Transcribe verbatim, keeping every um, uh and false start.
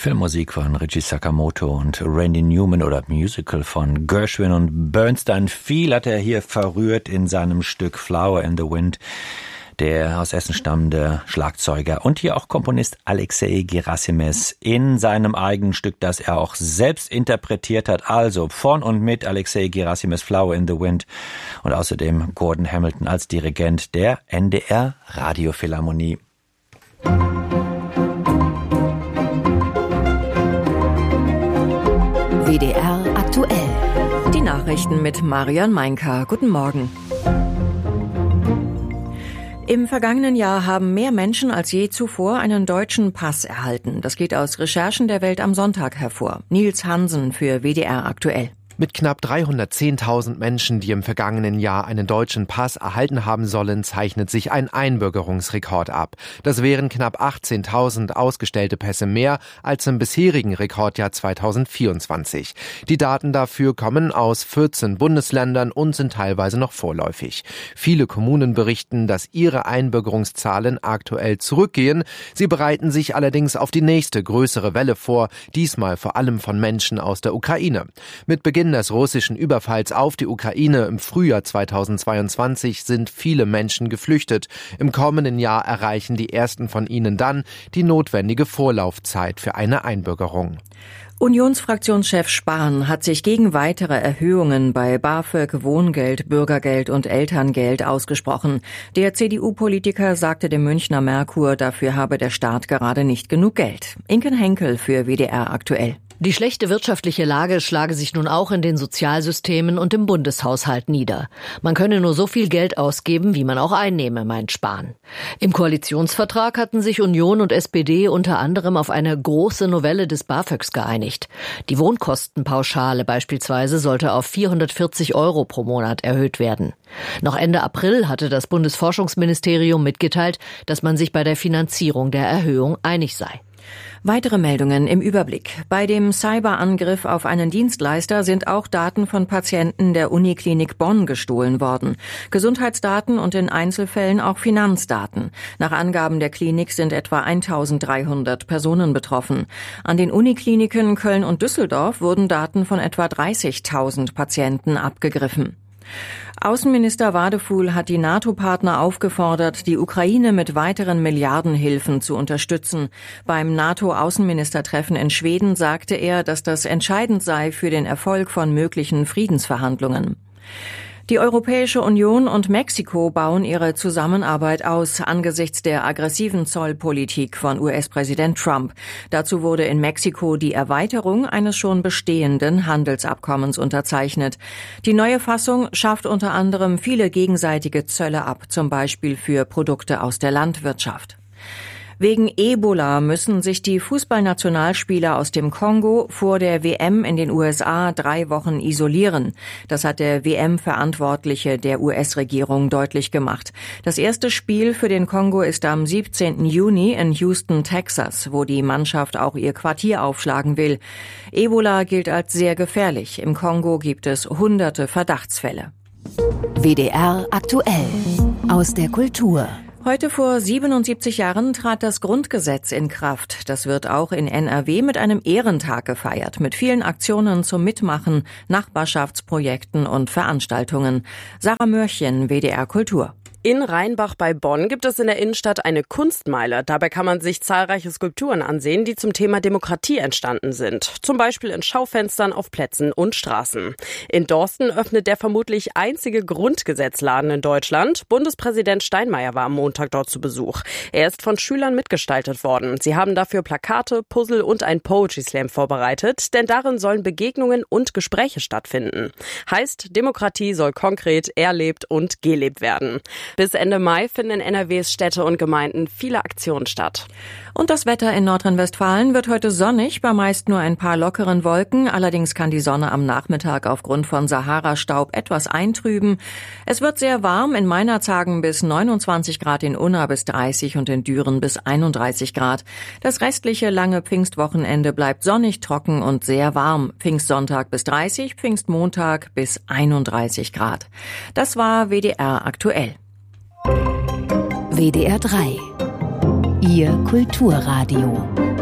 Filmmusik von Richie Sakamoto und Randy Newman oder Musical von Gershwin und Bernstein. Viel hat er hier verrührt in seinem Stück Flower in the Wind. Der aus Essen stammende Schlagzeuger und hier auch Komponist Alexei Gerasimes in seinem eigenen Stück, das er auch selbst interpretiert hat. Also von und mit Alexei Gerasimes Flower in the Wind und außerdem Gordon Hamilton als Dirigent der N D R Radiophilharmonie. W D R aktuell. Die Nachrichten mit Marion Meinka. Guten Morgen. Im vergangenen Jahr haben mehr Menschen als je zuvor einen deutschen Pass erhalten. Das geht aus Recherchen der Welt am Sonntag hervor. Nils Hansen für W D R aktuell. Mit knapp dreihundertzehntausend Menschen, die im vergangenen Jahr einen deutschen Pass erhalten haben sollen, zeichnet sich ein Einbürgerungsrekord ab. Das wären knapp achtzehntausend ausgestellte Pässe mehr als im bisherigen Rekordjahr zweitausendvierundzwanzig. Die Daten dafür kommen aus vierzehn Bundesländern und sind teilweise noch vorläufig. Viele Kommunen berichten, dass ihre Einbürgerungszahlen aktuell zurückgehen. Sie bereiten sich allerdings auf die nächste größere Welle vor, diesmal vor allem von Menschen aus der Ukraine. Mit Beginn des russischen Überfalls auf die Ukraine im Frühjahr zweitausendzweiundzwanzig sind viele Menschen geflüchtet. Im kommenden Jahr erreichen die ersten von ihnen dann die notwendige Vorlaufzeit für eine Einbürgerung. Unionsfraktionschef Spahn hat sich gegen weitere Erhöhungen bei BAföG, Wohngeld, Bürgergeld und Elterngeld ausgesprochen. Der C D U-Politiker sagte dem Münchner Merkur, dafür habe der Staat gerade nicht genug Geld. Inken Henkel für W D R aktuell. Die schlechte wirtschaftliche Lage schlage sich nun auch in den Sozialsystemen und im Bundeshaushalt nieder. Man könne nur so viel Geld ausgeben, wie man auch einnehme, meint Spahn. Im Koalitionsvertrag hatten sich Union und S P D unter anderem auf eine große Novelle des BAföGs geeinigt. Die Wohnkostenpauschale beispielsweise sollte auf vierhundertvierzig Euro pro Monat erhöht werden. Noch Ende April hatte das Bundesforschungsministerium mitgeteilt, dass man sich bei der Finanzierung der Erhöhung einig sei. Weitere Meldungen im Überblick. Bei dem Cyberangriff auf einen Dienstleister sind auch Daten von Patienten der Uniklinik Bonn gestohlen worden. Gesundheitsdaten und in Einzelfällen auch Finanzdaten. Nach Angaben der Klinik sind etwa eintausenddreihundert Personen betroffen. An den Unikliniken Köln und Düsseldorf wurden Daten von etwa dreißigtausend Patienten abgegriffen. Außenminister Wadefuhl hat die NATO-Partner aufgefordert, die Ukraine mit weiteren Milliardenhilfen zu unterstützen. Beim NATO-Außenministertreffen in Schweden sagte er, dass das entscheidend sei für den Erfolg von möglichen Friedensverhandlungen. Die Europäische Union und Mexiko bauen ihre Zusammenarbeit aus angesichts der aggressiven Zollpolitik von U S-Präsident Trump. Dazu wurde in Mexiko die Erweiterung eines schon bestehenden Handelsabkommens unterzeichnet. Die neue Fassung schafft unter anderem viele gegenseitige Zölle ab, zum Beispiel für Produkte aus der Landwirtschaft. Wegen Ebola müssen sich die Fußballnationalspieler aus dem Kongo vor der W M in den U S A drei Wochen isolieren. Das hat der W M-Verantwortliche der U S-Regierung deutlich gemacht. Das erste Spiel für den Kongo ist am siebzehnten Juni in Houston, Texas, wo die Mannschaft auch ihr Quartier aufschlagen will. Ebola gilt als sehr gefährlich. Im Kongo gibt es hunderte Verdachtsfälle. W D R aktuell aus der Kultur. Heute vor siebenundsiebzig Jahren trat das Grundgesetz in Kraft. Das wird auch in N R W mit einem Ehrentag gefeiert, mit vielen Aktionen zum Mitmachen, Nachbarschaftsprojekten und Veranstaltungen. Sarah Mörchen, W D R Kultur. In Rheinbach bei Bonn gibt es in der Innenstadt eine Kunstmeile. Dabei kann man sich zahlreiche Skulpturen ansehen, die zum Thema Demokratie entstanden sind. Zum Beispiel in Schaufenstern auf Plätzen und Straßen. In Dorsten öffnet der vermutlich einzige Grundgesetzladen in Deutschland. Bundespräsident Steinmeier war am Montag dort zu Besuch. Er ist von Schülern mitgestaltet worden. Sie haben dafür Plakate, Puzzle und ein Poetry Slam vorbereitet, denn darin sollen Begegnungen und Gespräche stattfinden. Heißt, Demokratie soll konkret erlebt und gelebt werden. Bis Ende Mai finden in N R Ws Städte und Gemeinden viele Aktionen statt. Und das Wetter in Nordrhein-Westfalen wird heute sonnig, bei meist nur ein paar lockeren Wolken. Allerdings kann die Sonne am Nachmittag aufgrund von Sahara-Staub etwas eintrüben. Es wird sehr warm, in Meinerzhagen bis neunundzwanzig Grad, in Unna bis dreißig und in Düren bis einunddreißig Grad. Das restliche lange Pfingstwochenende bleibt sonnig, trocken und sehr warm. Pfingstsonntag bis dreißig, Pfingstmontag bis einunddreißig Grad. Das war W D R aktuell. W D R drei. Ihr Kulturradio.